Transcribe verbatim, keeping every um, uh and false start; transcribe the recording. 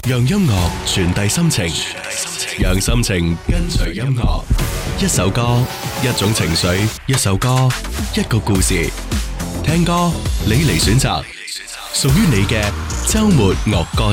讓音樂傳遞心情，讓心情跟隨音樂。一首歌，一種情緒；一首歌，一個故事。聽歌，你嚟選擇，屬於你嘅周末樂歌